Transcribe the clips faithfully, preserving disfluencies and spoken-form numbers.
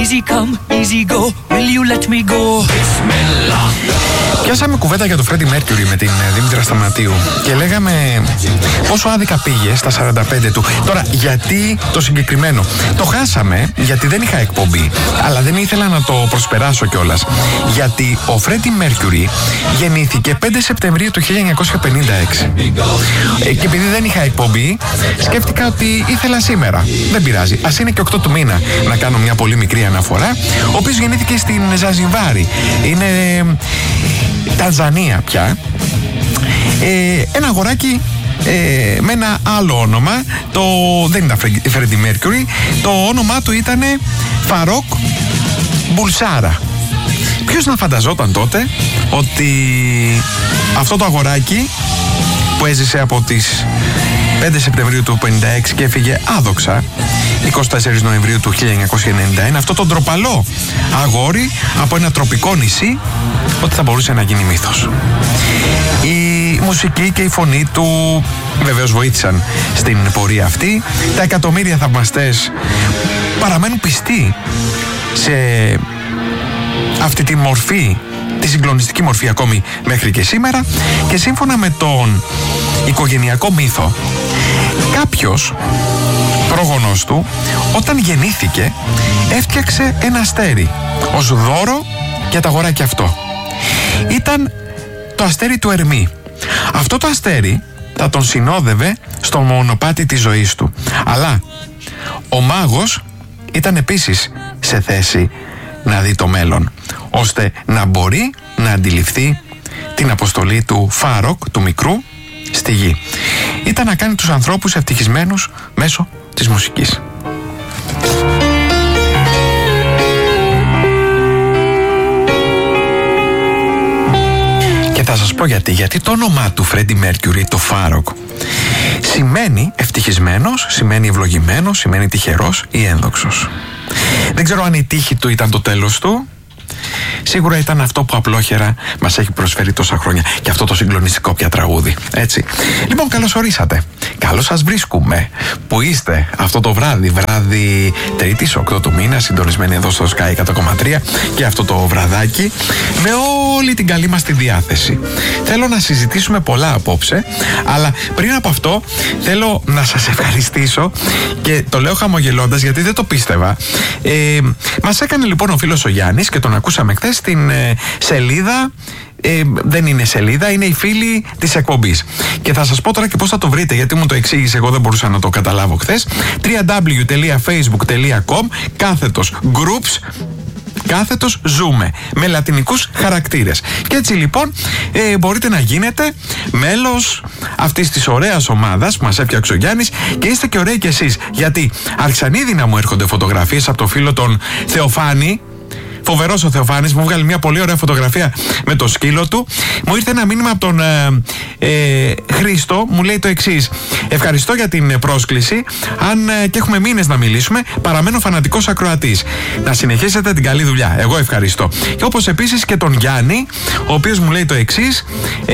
Easy come, easy go, will you let me go? Πιάσαμε κουβέντα για το Freddie Mercury με την Δήμητρα Σταματίου και λέγαμε πόσο άδικα πήγε στα σαράντα πέντε του. Τώρα, γιατί το συγκεκριμένο? Το χάσαμε γιατί δεν είχα εκπομπή, αλλά δεν ήθελα να το προσπεράσω κιόλας. Γιατί ο Freddie Mercury γεννήθηκε πέντε Σεπτεμβρίου του χίλια εννιακόσια πενήντα έξι. Και επειδή δεν είχα εκπομπή, σκέφτηκα ότι ήθελα σήμερα. Δεν πειράζει, ας είναι και οκτώ του μήνα να κάνω μια πολύ μικρή αναφορά. Ο οποίος γεννήθηκε στην Ζανζιβάρη. Είναι Τανζανία πια. Ε, ένα αγοράκι ε, με ένα άλλο όνομα. Το, δεν ήταν Freddie Mercury. Το όνομά του ήταν Φαρόκ Μπουλσάρα. Ποιος να φανταζόταν τότε ότι αυτό το αγοράκι που έζησε από τις πέντε Σεπτεμβρίου του πενήντα έξι και έφυγε άδοξα εικοστή τέταρτη Νοεμβρίου του χίλια εννιακόσια ενενήντα ένα, αυτό το ντροπαλό αγόρι από ένα τροπικό νησί, ότι θα μπορούσε να γίνει μύθος. Η μουσική και η φωνή του βεβαίως βοήθησαν στην πορεία αυτή. Τα εκατομμύρια θαυμαστές παραμένουν πιστοί σε αυτή τη μορφή, τη συγκλονιστική μορφή ακόμη μέχρι και σήμερα, και σύμφωνα με τον οικογενειακό μύθο, κάποιος πρόγονος του όταν γεννήθηκε έφτιαξε ένα αστέρι ως δώρο για το αγοράκι αυτό. Ήταν το αστέρι του Ερμή. Αυτό το αστέρι θα τον συνόδευε στο μονοπάτι της ζωής του. Αλλά ο μάγος ήταν επίσης σε θέση να δει το μέλλον, ώστε να μπορεί να αντιληφθεί την αποστολή του Φάροκ, του μικρού, στη γη. Ήταν να κάνει τους ανθρώπους ευτυχισμένους μέσω της μουσικής. Και θα σας πω γιατί. Γιατί το όνομά του Freddie Mercury, το Φάροκ, σημαίνει ευτυχισμένος, σημαίνει ευλογημένος, σημαίνει τυχερός ή ένδοξος. Δεν ξέρω αν η τύχη του ήταν το τέλος του. Σίγουρα ήταν αυτό που απλόχερα μας έχει προσφέρει τόσα χρόνια, και αυτό το συγκλονιστικό πια τραγούδι. Έτσι. Λοιπόν, καλώς ορίσατε. Καλώς σας βρίσκουμε. Που είστε αυτό το βράδυ, βράδυ Τρίτης, οκτώ του μήνα, συντονισμένοι εδώ στο Sky εκατό κόμμα τρία, και αυτό το βραδάκι με όλη την καλή μας τη διάθεση. Θέλω να συζητήσουμε πολλά απόψε, αλλά πριν από αυτό θέλω να σας ευχαριστήσω, και το λέω χαμογελώντας γιατί δεν το πίστευα. Ε, μας έκανε λοιπόν ο φίλος ο Γιάννης, και τον ακούσαμε χθες στην ε, σελίδα. Ε, δεν είναι σελίδα, είναι οι φίλοι της εκπομπής. Και θα σας πω τώρα και πώς θα το βρείτε, γιατί μου το εξήγησε, εγώ δεν μπορούσα να το καταλάβω χθες. double-u double-u double-u τελεία facebook τελεία com κάθετος groups κάθετος ζούμε, με λατινικούς χαρακτήρες. Και έτσι λοιπόν ε, μπορείτε να γίνετε μέλος αυτής της ωραίας ομάδας που μας έφτιαξε ο Γιάννης, και είστε και ωραίοι κι εσείς, γιατί άρχισαν ήδη να μου έρχονται φωτογραφίες από το φίλο τον Θεοφάνη. Φοβερός ο Θεοφάνης, μου βγάλει μια πολύ ωραία φωτογραφία με το σκύλο του. Μου ήρθε ένα μήνυμα από τον ε, ε, Χρήστο, μου λέει το εξής: ευχαριστώ για την πρόσκληση. Αν ε, και έχουμε μήνες να μιλήσουμε, παραμένω φανατικός ακροατής. Να συνεχίσετε την καλή δουλειά. Εγώ ευχαριστώ. Και όπως επίσης και τον Γιάννη, ο οποίος μου λέει το εξής: ε,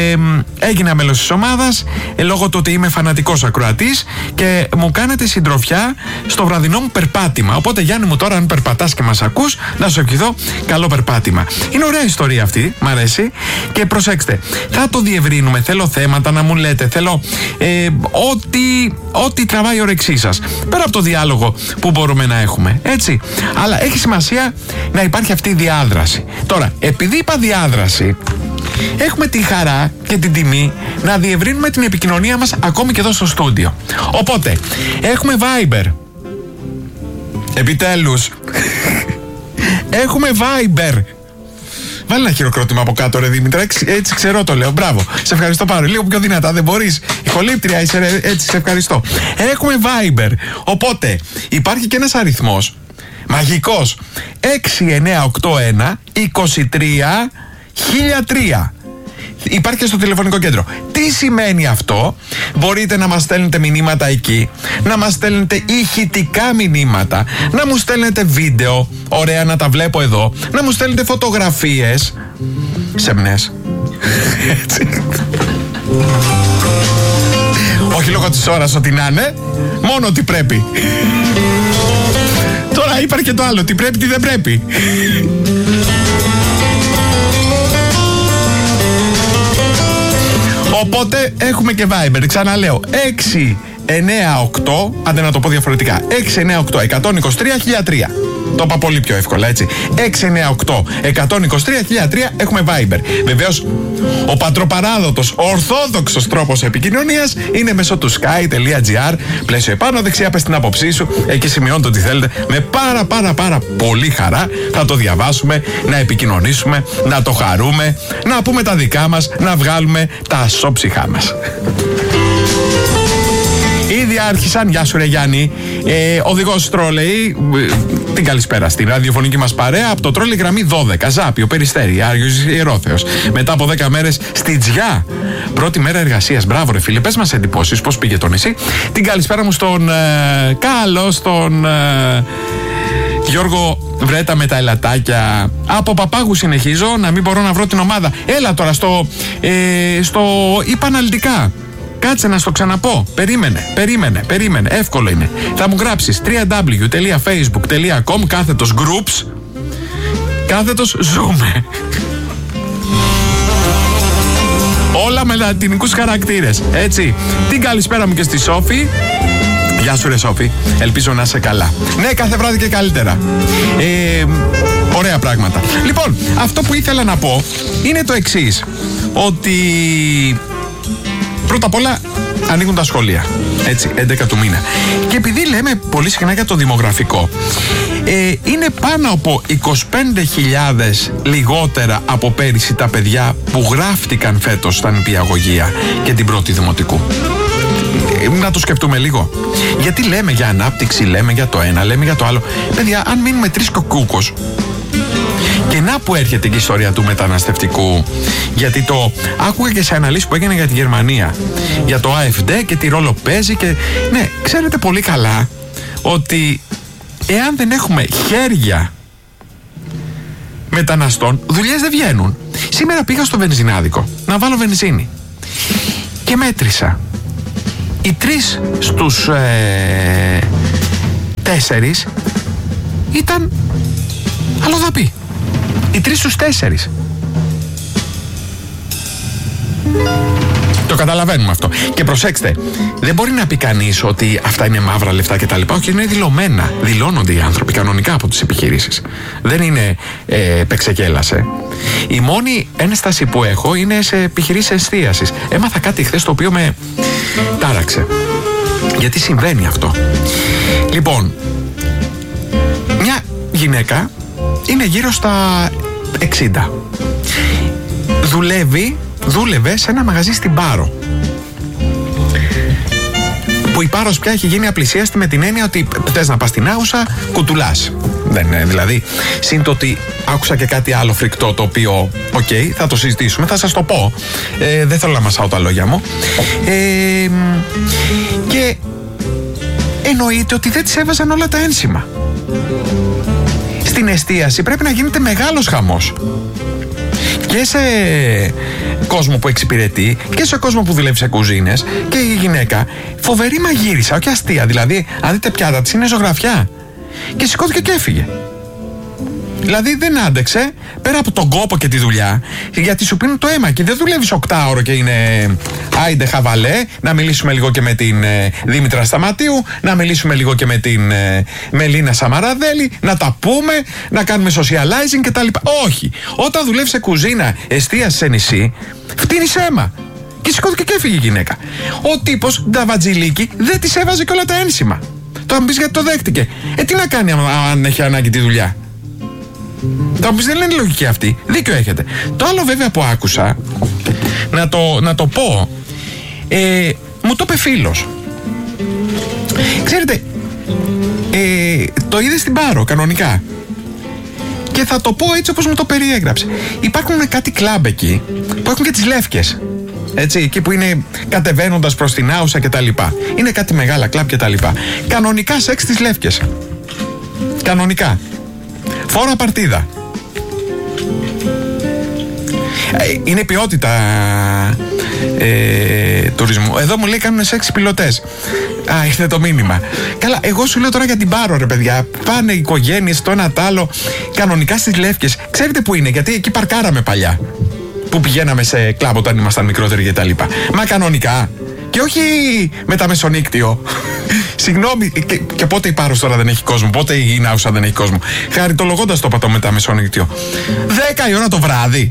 έγινα μέλος της ομάδας ε, λόγω του ότι είμαι φανατικός ακροατής και μου κάνετε συντροφιά στο βραδινό μου περπάτημα. Οπότε, Γιάννη μου, τώρα αν περπατάς και μας ακούς, να σου ευχηθώ καλό περπάτημα. Είναι ωραία ιστορία αυτή, μ' αρέσει. Και προσέξτε, θα το διευρύνουμε. Θέλω θέματα να μου λέτε. Θέλω ε, ό,τι, ό,τι τραβάει η όρεξή σας. Πέρα από το διάλογο που μπορούμε να έχουμε. Έτσι. Αλλά έχει σημασία να υπάρχει αυτή η διάδραση. Τώρα, επειδή είπα διάδραση, έχουμε τη χαρά και την τιμή να διευρύνουμε την επικοινωνία μας ακόμη και εδώ στο στούντιο. Οπότε, έχουμε Viber. Επιτέλους. Έχουμε Viber. Βάλει ένα χειροκρότημα από κάτω, ρε Δήμητρα. Έτσι ξέρω το λέω. Μπράβο. Σε ευχαριστώ πάρα. Λίγο πιο δυνατά, δεν μπορείς. Ηχολήπτρια είσαι, ρε. Έτσι, σε ευχαριστώ. Έχουμε Viber. Οπότε υπάρχει και ένας αριθμός μαγικός: έξι εννιά οκτώ ένα είκοσι τρία χίλια τρία. Υπάρχει και στο τηλεφωνικό κέντρο. Τι σημαίνει αυτό? Μπορείτε να μας στέλνετε μηνύματα εκεί, να μας στέλνετε ηχητικά μηνύματα, να μου στέλνετε βίντεο, ωραία να τα βλέπω εδώ, να μου στέλνετε φωτογραφίες σεμνές. Έτσι. Όχι λόγω της ώρας ότι να είναι, μόνο ότι πρέπει. Τώρα είπα υπάρχει και το άλλο, τι πρέπει, τι δεν πρέπει. Οπότε έχουμε και Viber, ξαναλέω, έξι εννιά οκτώ, άντε να το πω διαφορετικά, έξι εννιά οκτώ εκατόν είκοσι τρία χίλια τρία. Το είπα πολύ πιο εύκολα, έτσι. έξι εννιά οκτώ εκατόν είκοσι τρία χίλια τρία έχουμε Viber. Βεβαίως, ο πατροπαράδοτος, ορθόδοξος τρόπος επικοινωνίας είναι μέσω του sky.gr, πλαίσιο επάνω, δεξιά πες την άποψή σου, εκεί σημειώνετε ό,τι θέλετε. Με πάρα πάρα πάρα πολύ χαρά θα το διαβάσουμε, να επικοινωνήσουμε, να το χαρούμε, να πούμε τα δικά μας, να βγάλουμε τα ασόψυχά μας. Ήδη άρχισαν, γεια σου ρε Γιάννη, ε, οδηγός τρόλεϊ, ε, την καλησπέρα στην ραδιοφωνική μας παρέα, από το τρόλεϊ γραμμή δώδεκα, Ζάπιο, Περιστέρι, Άριος Ιερόθεος. Μετά από δέκα μέρες στη Τζιά, πρώτη μέρα εργασίας. Μπράβο ρε φίλε, πες μας εντυπώσεις, πώς πήγε το νησί. Την καλησπέρα μου στον ε, καλό, στον ε, Γιώργο Βρέτα με τα ελατάκια. Από Παπάγου συνεχίζω, να μην μπορώ να βρω την ομάδα. Έλα τώρα στο, ε, στο είπα αναλυτικά. Κάτσε να στο ξαναπώ. Περίμενε, περίμενε, περίμενε. Εύκολο είναι. Θα μου γράψεις double-u double-u double-u τελεία facebook τελεία com κάθετος groups κάθετος ζούμε. Όλα με λατινικούς χαρακτήρες. Έτσι. Την καλησπέρα μου και στη Σόφη. Γεια σου ρε Σόφη. Ελπίζω να είσαι καλά. Ναι, κάθε βράδυ και καλύτερα. Ε, ωραία πράγματα. Λοιπόν, αυτό που ήθελα να πω είναι το εξής. Ότι πρώτα απ' όλα ανοίγουν τα σχολεία, έτσι, έντεκα του μήνα. Και επειδή λέμε πολύ συχνά για το δημογραφικό, ε, είναι πάνω από είκοσι πέντε χιλιάδες λιγότερα από πέρυσι τα παιδιά που γράφτηκαν φέτος στα νηπιαγωγεία και την πρώτη δημοτικού. Ε, να το σκεφτούμε λίγο. Γιατί λέμε για ανάπτυξη, λέμε για το ένα, λέμε για το άλλο. Παιδιά, αν μείνουμε τρεις κοκκούκος, και να που έρχεται και η ιστορία του μεταναστευτικού, γιατί το άκουγα και σε αναλύσεις που έγινε για τη Γερμανία, για το AfD και τι ρόλο παίζει. Και ναι, ξέρετε πολύ καλά ότι εάν δεν έχουμε χέρια μεταναστών, δουλειές δεν βγαίνουν. Σήμερα πήγα στο βενζινάδικο να βάλω βενζίνη και μέτρησα. Οι τρεις στους ε, τέσσερις ήταν αλλοδαποί. Οι τρεις στους τέσσερις. Το καταλαβαίνουμε αυτό. Και προσέξτε, δεν μπορεί να πει κανείς ότι αυτά είναι μαύρα λεφτά κτλ. Όχι, είναι δηλωμένα. Δηλώνονται οι άνθρωποι κανονικά από τις επιχειρήσεις. Δεν είναι ε, πεξεκέλασε. Η μόνη ένσταση που έχω είναι σε επιχειρήσεις εστίασης. Έμαθα κάτι χθες το οποίο με τάραξε. Γιατί συμβαίνει αυτό. Λοιπόν, μια γυναίκα είναι γύρω στα εξήντα. Δουλεύει, δούλευε σε ένα μαγαζί στην Πάρο. Που η Πάρος πια έχει γίνει απλησίαστη με την έννοια ότι θες να πας στην Άουσα, κουτουλάς. Δεν είναι, δηλαδή. Συν το ότι άκουσα και κάτι άλλο φρικτό το οποίο, οκ, okay, θα το συζητήσουμε, θα σας το πω. Ε, δεν θέλω να μασάω τα λόγια μου. Ε, και εννοείται ότι δεν της έβαζαν όλα τα ένσημα. Στην εστίαση πρέπει να γίνεται μεγάλος χαμός. Και σε κόσμο που εξυπηρετεί και σε κόσμο που δουλεύει σε κουζίνες. Και η γυναίκα φοβερή μαγείρισα, όχι αστεία. Δηλαδή, αν δείτε πιάτα της, είναι ζωγραφιά. Και σηκώθηκε και έφυγε. Δηλαδή δεν άντεξε πέρα από τον κόπο και τη δουλειά, γιατί σου πίνουν το αίμα και δεν δουλεύεις οκτάωρο και είναι άιντε χαβαλέ. Να μιλήσουμε λίγο και με την ε, Δήμητρα Σταματίου, να μιλήσουμε λίγο και με την ε, Μελίνα Σαμαραδέλη, να τα πούμε, να κάνουμε socializing κτλ. Όχι. Όταν δουλεύεις σε κουζίνα, εστίαση σε νησί, φτύνεις αίμα. Και σηκώθηκε και έφυγε η γυναίκα. Ο τύπος νταβατζιλίκι δεν της έβαζε και όλα τα ένσημα. Θα μου πεις γιατί το δέχτηκε. Ε, τι να κάνει αν έχει ανάγκη τη δουλειά. Θα μου πεις δεν είναι λογική αυτή. Δίκιο έχετε. Το άλλο βέβαια που άκουσα, να το, να το πω, ε, μου το είπε φίλος. Ξέρετε, ε, το είδε στην Πάρο κανονικά. Και θα το πω έτσι όπως μου το περιέγραψε. Υπάρχουν κάτι κλαμπ εκεί που έχουν και τις λεύκες. Έτσι, εκεί που είναι κατεβαίνοντας προς την Άουσα και τα λοιπά. Είναι κάτι μεγάλα κλαμπ και τα λοιπά. Κανονικά σεξ στις λεύκες. Κανονικά. Φόρα παρτίδα. Είναι ποιότητα ε, τουρισμού. Εδώ μου λέει κάνουν σεξ πιλωτές. Α, ήρθε το μήνυμα. Καλά, εγώ σου λέω τώρα για την Πάρο, ρε παιδιά. Πάνε οικογένειες το ένα τ' άλλο. Κανονικά στις Λεύκες. Ξέρετε που είναι, γιατί εκεί παρκάραμε παλιά. Που πηγαίναμε σε κλαμπ όταν ήμασταν μικρότεροι και τα λοιπά. Μα κανονικά. Και όχι με τα μεσονύκτιο. Συγγνώμη, και, και πότε η Πάρος τώρα δεν έχει κόσμο, πότε η Νάουσα δεν έχει κόσμο. Χαριτολογώντας το πατώ με τα μεσονύκτιο. Δέκα η ώρα το βράδυ.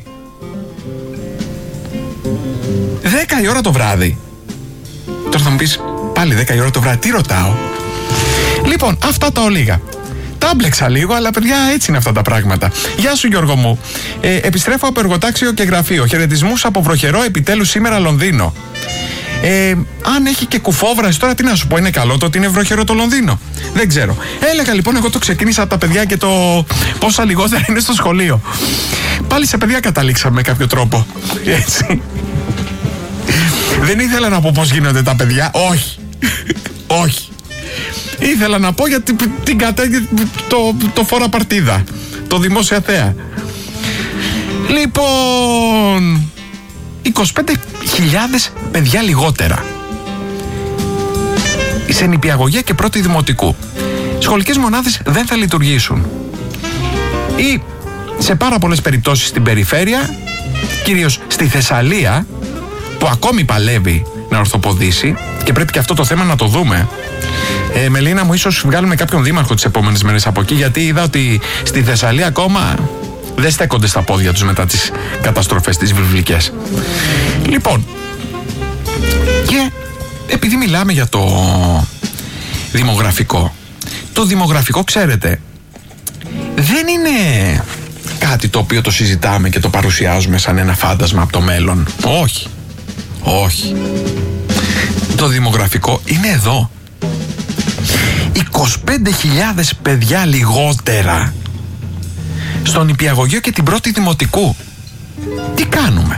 Δέκα η ώρα το βράδυ. Τώρα θα μου πεις, πάλι δέκα η ώρα το βράδυ, τι ρωτάω. Λοιπόν, αυτά τα ολίγα. Τα μπλέξα λίγο, αλλά παιδιά έτσι είναι αυτά τα πράγματα. Γεια σου Γιώργο μου. Ε, επιστρέφω από εργοτάξιο και γραφείο. Χαιρετισμούς από βροχερό επιτέλους σήμερα Λονδίνο. Ε, αν έχει και κουφόβραση τώρα, τι να σου πω, είναι καλό το ότι είναι βροχερό το Λονδίνο. Δεν ξέρω. Έλεγα λοιπόν, εγώ το ξεκίνησα από τα παιδιά και το πόσα λιγότερα είναι στο σχολείο. Πάλι σε παιδιά καταλήξαμε με κάποιο τρόπο. Έτσι. Δεν ήθελα να πω πώς γίνονται τα παιδιά. Όχι. Όχι. Ήθελα να πω για την, την κατέ, το, το φόρα παρτίδα. Το δημόσια θέα. Λοιπόν, είκοσι πέντε χιλιάδες παιδιά λιγότερα σε νηπιαγωγεία και πρώτη δημοτικού. Σχολικές μονάδες δεν θα λειτουργήσουν. Ή σε πάρα πολλές περιπτώσεις στην περιφέρεια, κυρίως στη Θεσσαλία, που ακόμη παλεύει να ορθοποδήσει, και πρέπει και αυτό το θέμα να το δούμε. Ε, Μελίνα μου, ίσως βγάλουμε κάποιον δήμαρχο τις επόμενες μέρες από εκεί, γιατί είδα ότι στη Θεσσαλία ακόμα δεν στέκονται στα πόδια τους μετά τις καταστροφές τις βιβλικές. Λοιπόν, και επειδή μιλάμε για το δημογραφικό, το δημογραφικό, ξέρετε, δεν είναι κάτι το οποίο το συζητάμε και το παρουσιάζουμε σαν ένα φάντασμα από το μέλλον. Όχι. Όχι. Το δημογραφικό είναι εδώ. είκοσι πέντε χιλιάδες παιδιά λιγότερα στον νηπιαγωγείο και την πρώτη δημοτικού. Τι κάνουμε?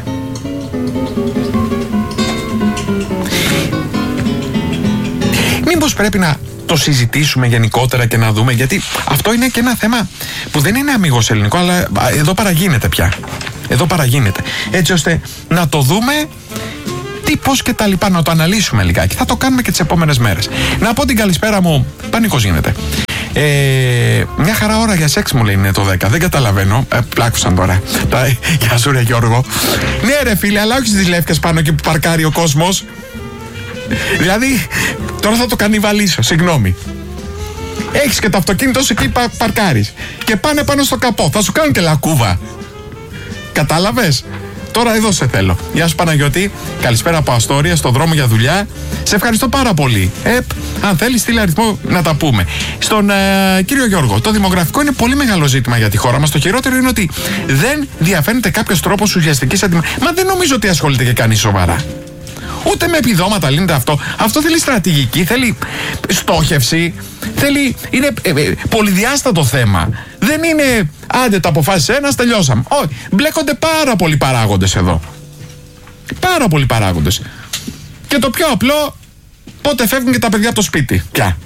Μήπως πρέπει να το συζητήσουμε γενικότερα και να δούμε, γιατί αυτό είναι και ένα θέμα που δεν είναι αμίγως ελληνικό, αλλά εδώ παραγίνεται πια. Εδώ παραγίνεται. Έτσι ώστε να το δούμε τι, πώς και τα λοιπά, να το αναλύσουμε λιγάκι. Θα το κάνουμε και τις επόμενες μέρες. Να πω την καλησπέρα μου, πανικός γίνεται. Ε, μια χαρά ώρα για σεξ μου λέει είναι το δέκα. Δεν καταλαβαίνω. Ε, πλάκουσαν τώρα. Γεια σου ρε Γιώργο. Ναι ρε φίλε, αλλά όχι στις Λεύκες πάνω εκεί που παρκάρει ο κόσμος. Δηλαδή, τώρα θα το κανιβαλίσω, συγγνώμη. Έχεις και το αυτοκίνητο σου εκεί πα, παρκάρεις. Και πάνε πάνω στο καπό. Θα σου κάνουν και λακκούβα. Κατάλαβες? Τώρα εδώ σε θέλω. Γεια σου Παναγιώτη. Καλησπέρα από Αστόρια, στο δρόμο για δουλειά. Σε ευχαριστώ πάρα πολύ. Ε, αν θέλεις, στείλε αριθμό να τα πούμε. Στον ε, κύριο Γιώργο, το δημογραφικό είναι πολύ μεγάλο ζήτημα για τη χώρα μας. Το χειρότερο είναι ότι δεν διαφαίνεται κάποιος τρόπος ουσιαστικής αντιμετώπισης. Μα δεν νομίζω ότι ασχολείται και κανείς σοβαρά. Ούτε με επιδόματα λύνεται αυτό. Αυτό θέλει στρατηγική, θέλει στόχευση, θέλει. Είναι ε, ε, πολυδιάστατο θέμα. Δεν είναι άντε το αποφάσισε ένας, τελειώσαμε. Όχι. Μπλέκονται πάρα πολλοί παράγοντες εδώ. Πάρα πολλοί παράγοντες. Και το πιο απλό, πότε φεύγουν και τα παιδιά από το σπίτι. Πια.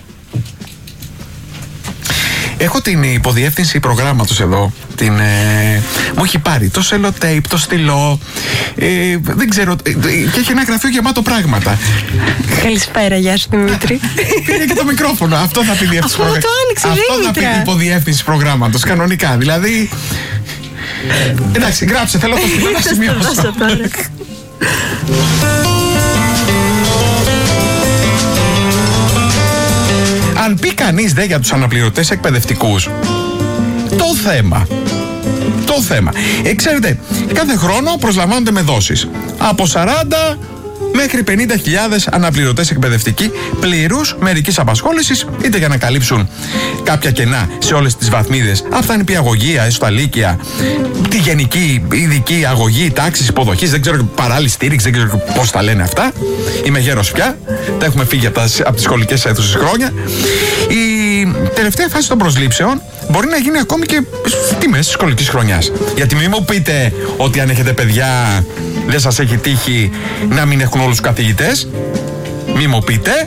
Έχω την υποδιεύθυνση προγράμματος εδώ. Την, ε, μου έχει πάρει το σελοτέιπ, το στυλό. Ε, δεν ξέρω. Ε, και έχει ένα γραφείο γεμάτο πράγματα. Καλησπέρα, γεια σου Δημήτρη. Πήρε και το μικρόφωνο. Αυτό θα πει διεύθυνση προγράμματος. Αυτό θα πει υποδιεύθυνση προγράμματος. Κανονικά. Δηλαδή. Εντάξει, γράψε. Θέλω το στυλό να σημειώσω. Αν πει κανείς δε για τους αναπληρωτές εκπαιδευτικούς, το θέμα, το θέμα. Ε, ξέρετε, κάθε χρόνο προσλαμβάνονται με δόσεις. Από σαράντα μέχρι πενήντα χιλιάδες αναπληρωτές εκπαιδευτικοί πλήρους μερικής απασχόλησης, είτε για να καλύψουν κάποια κενά σε όλες τις βαθμίδες, από τα νηπιαγωγεία, έστω τα λύκεια, τη γενική ειδική αγωγή, τάξης, υποδοχής, δεν ξέρω, παράλληλη στήριξη, δεν ξέρω πώς τα λένε αυτά. Είμαι γέρος πια, τα έχουμε φύγει από, τα, από τις σχολικές αίθουσες χρόνια. Η τελευταία φάση των προσλήψεων μπορεί να γίνει ακόμη και στη μέση της σχολικής χρονιάς. Γιατί μην μου πείτε ότι αν έχετε παιδιά δεν σας έχει τύχει να μην έχουν όλους τους καθηγητές. Μην μου πείτε.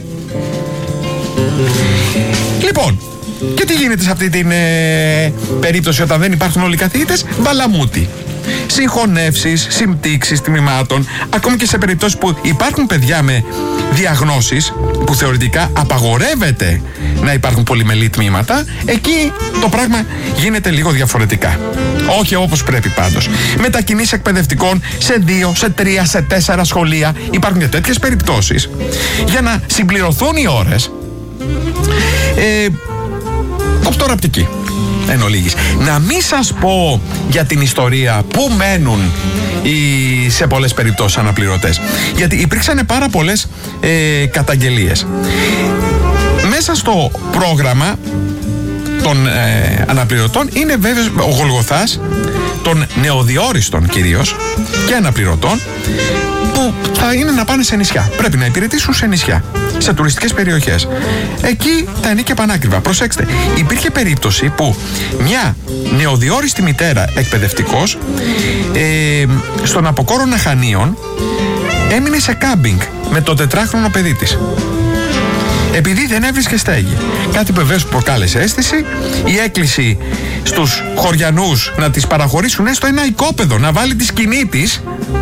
Λοιπόν, και τι γίνεται σε αυτή την ε, περίπτωση όταν δεν υπάρχουν όλοι οι καθηγητές? Μπαλαμούτι. συγχωνεύσεις, συμπτύξεις τμήματων, ακόμη και σε περιπτώσεις που υπάρχουν παιδιά με διαγνώσεις που θεωρητικά απαγορεύεται να υπάρχουν πολυμελή τμήματα, εκεί το πράγμα γίνεται λίγο διαφορετικά. Όχι όπως πρέπει πάντως. Μετακινήσεις εκπαιδευτικών σε δύο, σε τρία, σε τέσσερα σχολεία. Υπάρχουν και τέτοιες περιπτώσεις. Για να συμπληρωθούν οι ώρες, ε, κοπτοραπτική εν ολίγης. Να μην σας πω για την ιστορία που μένουν οι, σε πολλές περιπτώσεις αναπληρωτές, γιατί υπήρξαν πάρα πολλές ε, καταγγελίες. Μέσα στο πρόγραμμα των ε, αναπληρωτών είναι βέβαια ο γολγοθάς των νεοδιόριστων κυρίως και αναπληρωτών, που θα είναι να πάνε σε νησιά. Πρέπει να υπηρετήσουν σε νησιά, σε τουριστικές περιοχές. Εκεί τα ενίκια πανάκριβα. Προσέξτε, υπήρχε περίπτωση που μια νεοδιόριστη μητέρα εκπαιδευτικός ε, στον Αποκόρονα Χανίων έμεινε σε κάμπινγκ με το τετράχρονο παιδί της, επειδή δεν έβρισκε στέγη. Κάτι που βεβαίως προκάλεσε αίσθηση. Η έκκληση στους χωριανούς να της παραχωρήσουν έστω ένα οικόπεδο, να βάλει τη σκηνή της,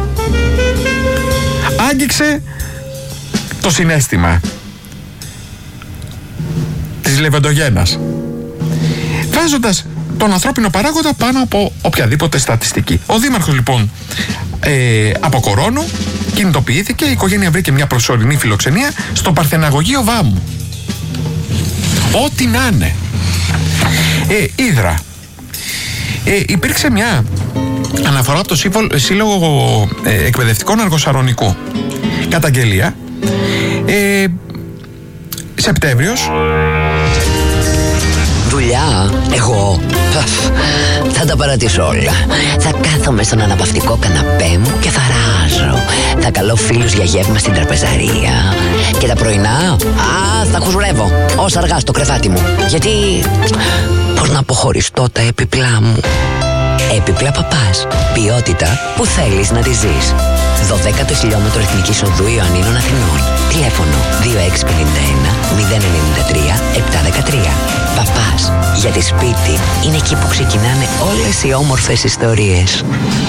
άγγιξε το συναίσθημα της λεβεντογένας, βάζοντας τον ανθρώπινο παράγοντα πάνω από οποιαδήποτε στατιστική. Ο δήμαρχος λοιπόν ε, από Κορώνου κινητοποιήθηκε, η οικογένεια βρήκε μια προσωρινή φιλοξενία στο Παρθεναγωγείο Βάμου. Ό,τι να είναι. Ε, Ύδρα. Ε, υπήρξε μια αναφορά από το Σύλλογο ε, Εκπαιδευτικών Αργοσαρονικού. Καταγγελία. Ε, Σεπτέμβριος. Δουλειά, εγώ θα τα παρατήσω όλα. Θα κάθομαι στον αναπαυτικό καναπέ μου και θα ράζω. Θα καλώ φίλους για γεύμα στην τραπεζαρία. Και τα πρωινά, α, θα χουζουρεύω όσα αργά στο κρεβάτι μου. Γιατί, πώς να αποχωριστώ τα έπιπλά μου. Έπιπλα Παπάς. Ποιότητα που θέλεις να τη ζεις. δωδέκατο χιλιόμετρο Εθνικής Οδού Ιωαννίνων Αθηνών. Τηλέφωνο δύο έξι πέντε ένα μηδέν εννιά τρία επτά ένα τρία. Παπάς. Γιατί σπίτι είναι εκεί που ξεκινάνε όλες οι όμορφες ιστορίες.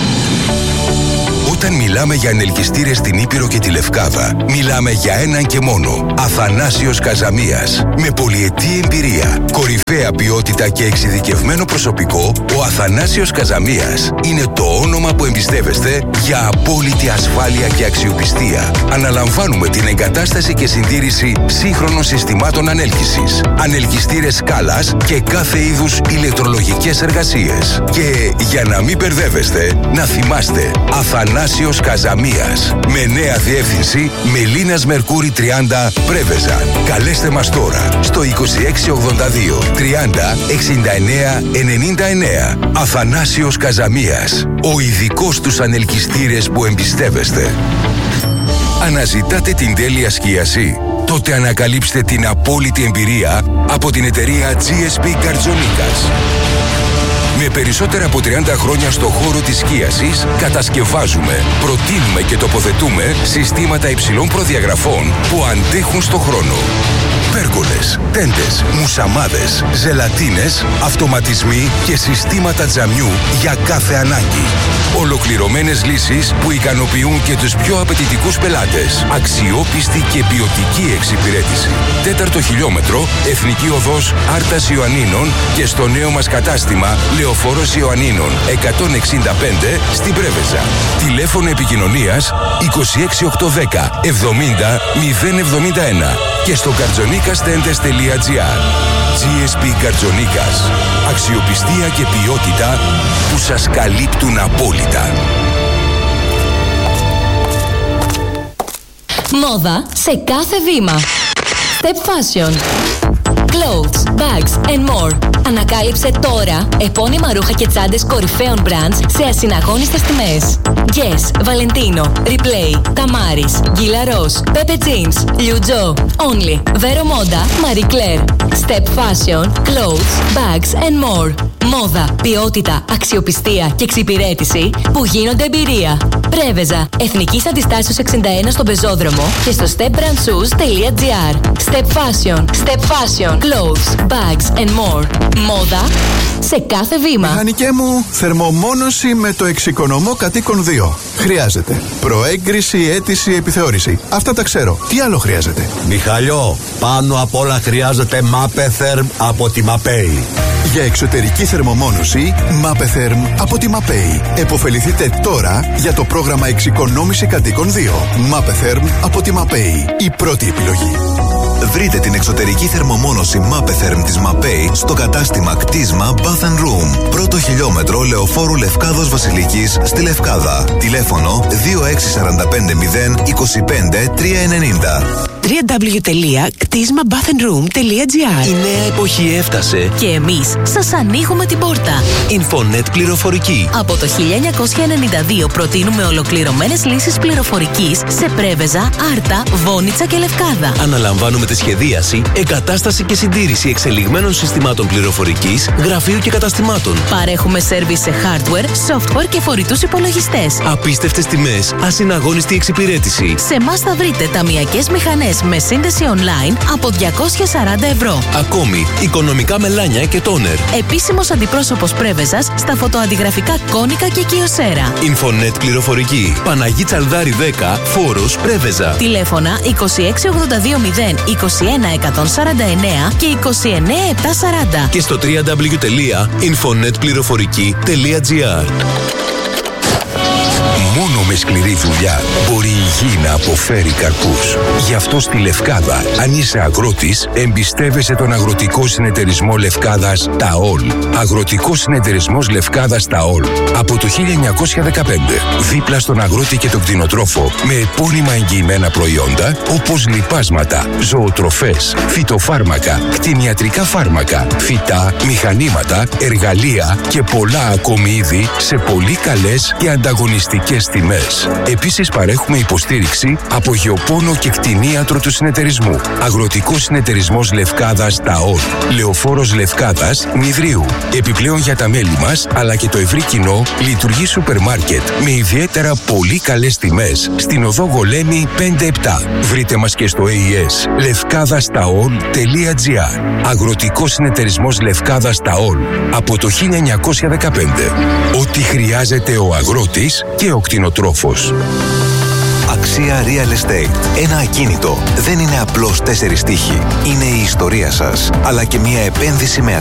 Όταν μιλάμε για ανελκυστήρες στην Ήπειρο και τη Λευκάδα, μιλάμε για έναν και μόνο. Αθανάσιος Καζαμίας. Με πολυετή εμπειρία, κορυφαία ποιότητα και εξειδικευμένο προσωπικό, ο Αθανάσιος Καζαμίας είναι το όνομα που εμπιστεύεστε για απόλυτη ασφάλεια και αξιοπιστία. Αναλαμβάνουμε την εγκατάσταση και συντήρηση σύγχρονων συστημάτων ανέλκυσης, ανελκυστήρες σκάλας και κάθε είδους ηλεκτρολογικές εργασίες. Και για να μην μπερδεύεστε, να θυμάστε, Αθανάσιος Καζαμίας. Με νέα διεύθυνση Μελίνας Μερκούρη τριάντα Πρέβεζα. Καλέστε μας τώρα στο είκοσι έξι ογδόντα δύο τριάντα εξήντα εννέα ενενήντα εννέα. Αθανάσιος Καζαμίας. Ο ειδικός στους ανελκυστήρες που εμπιστεύεστε. Αναζητάτε την τέλεια σκίαση? Τότε ανακαλύψτε την απόλυτη εμπειρία από την εταιρεία τζι ες πι Καρτζονίκας. Με περισσότερα από τριάντα χρόνια στο χώρο της σκίασης, κατασκευάζουμε, προτείνουμε και τοποθετούμε συστήματα υψηλών προδιαγραφών που αντέχουν στο χρόνο. Πέργολες, τέντες, μουσαμάδες, ζελατίνες, αυτοματισμοί και συστήματα τζαμιού για κάθε ανάγκη. Ολοκληρωμένες λύσεις που ικανοποιούν και τους πιο απαιτητικούς πελάτες. Αξιόπιστη και ποιοτική εξυπηρέτηση. Τέταρτο χιλιόμετρο, Εθνική Οδός Άρτας Ιωαννίνων και στο νέο μας κατάστημα Λεωφόρος Ιωαννίνων εκατόν εξήντα πέντε στην Πρέβεζα. Τηλέφωνο επικοινωνίας είκοσι έξι οκτακόσια δέκα εβδομήντα μηδέν εβδομήντα ένα και στο καρτζονίκας τέντες τελεία τζι άρ. τζι ες πι Καρτζονίκας. Αξιοπιστία και ποιότητα που σας καλύπτουν απόλυτα. Μόδα σε κάθε βήμα. Step Fashion. Clothes, bags and more. Ανακάλυψε τώρα επώνυμα ρούχα και τσάντες κορυφαίων brands σε ασυναγώνιστες τιμές. Guess, Valentino, Replay, Tamaris, Gilaros, Pepe Jeans, Liujo, Only, Vero Moda, Marie Claire. Step Fashion, Clothes, Bags and more. Μόδα, ποιότητα, αξιοπιστία και εξυπηρέτηση που γίνονται εμπειρία. Πρέβεζα, Εθνικής Αντιστάσεως εξήντα ένα στον Πεζόδρομο και στο step brand shoes τελεία τζι άρ. Step Fashion, Step Fashion, Clothes, Bags and more. Μόδα σε κάθε βήμα. Μηχανικέ μου, θερμομόνωση με το εξοικονομώ κατοίκον δύο. Χρειάζεται προέγκριση, αίτηση, επιθεώρηση. Αυτά τα ξέρω. Τι άλλο χρειάζεται? Μιχαλιό, πάνω απ' όλα χρειάζεται Mapetherm από τη Mapei. Για εξωτερική θερμομόνωση, Mapetherm από τη Mapei. Εποφεληθείτε τώρα για το πρόγραμμα εξοικονόμηση κατοίκων δύο. Mapetherm από τη Mapei. Η πρώτη επιλογή. Βρείτε την εξωτερική θερμομόνωση Mapetherm της Mapei στο κατάστημα κτίσμα Bath and Room. Πρώτο χιλιόμετρο Λεωφόρου Λευκάδος Βασιλικής στη Λευκάδα. Τηλέφωνο δύο έξι τέσσερα πέντε μηδέν είκοσι πέντε τριακόσια ενενήντα. double-u double-u double-u τελεία κτίσμα bath and room τελεία gr. Η νέα εποχή έφτασε και εμείς σας ανοίγουμε την πόρτα. Infonet πληροφορική. Από το χίλια εννιακόσια ενενήντα δύο προτείνουμε ολοκληρωμένες λύσεις πληροφορικής σε Πρέβεζα, Άρτα, Βόνιτσα και Λευκάδα. Αναλαμβάνουμε τη σχεδίαση, εγκατάσταση και συντήρηση εξελιγμένων συστημάτων πληροφορικής, γραφείου και καταστημάτων. Παρέχουμε σέρβις σε hardware, software και φορητούς υπολογιστές. Απίστευτες τιμές, ασυναγώνιστη εξυπηρέτηση. Σε εμάς θα βρείτε ταμειακές μηχανές με σύνδεση online από διακόσια σαράντα ευρώ. Ακόμη, οικονομικά μελάνια και τόνερ. Επίσημος αντιπρόσωπος Πρέβεζας στα φωτοαντιγραφικά Κόνικα και Κιοσέρα. Infonet πληροφορική. Παναγή Τσαλδάρη δέκα, Φόρος, Πρέβεζα. Τηλέφωνα είκοσι έξι ογδόντα δύο μηδέν είκοσι ένα εκατόν σαράντα εννέα και είκοσι εννέα επτακόσια σαράντα. Και στο double-u double-u double-u τελεία infonet πληροφορική τελεία gr. Μόνο με σκληρή δουλειά μπορεί η γη να αποφέρει καρπούς. Γι' αυτό στη Λευκάδα, αν είσαι αγρότης, εμπιστεύεσαι τον Αγροτικό Συνεταιρισμό Λευκάδας ΤΑΟΛ. Αγροτικός Συνεταιρισμός Λευκάδας ΤΑΟΛ. Από το χίλια εννιακόσια δεκαπέντε. Δίπλα στον αγρότη και τον κτηνοτρόφο. Με επώνυμα εγγυημένα προϊόντα όπως λιπάσματα, ζωοτροφές, φυτοφάρμακα, κτηνιατρικά φάρμακα, φυτά, μηχανήματα, εργαλεία και πολλά ακόμη είδη σε πολύ καλές και ανταγωνιστικές τιμές. Επίσης παρέχουμε υποστήριξη από γεωπόνο και κτηνίατρο του συνεταιρισμού. Αγροτικός Συνεταιρισμός Λευκάδας ΤΑΟΛ. Λεωφόρος Λευκάδας Νηδρίου. Επιπλέον για τα μέλη μας αλλά και το ευρύ κοινό λειτουργεί σούπερ μάρκετ με ιδιαίτερα πολύ καλές τιμές στην οδό Γολέμη πέντε επτά. Βρείτε μας και στο έι ες λευκάδας ταολ τελεία gr. Αγροτικός Συνεταιρισμός Λευκάδας ΤΑΟΛ από το χίλια εννιακόσια δεκαπέντε. Ό,τι χρειάζεται ο αγρότης και ο κτηνοτρόφος. Αξία Real Estate. Ένα ακίνητο δεν είναι απλώς τέσσερις τείχοι. Είναι η ιστορία σας, αλλά και μια επένδυση με